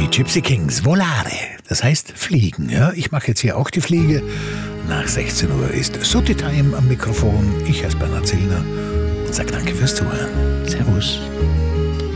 Die Gypsy Kings, Volare, das heißt fliegen. Ja, ich mache jetzt hier auch die Fliege. Nach 16 Uhr ist Sutti Time am Mikrofon. Ich heiße Bernhard Zillner und sage danke fürs Zuhören. Servus.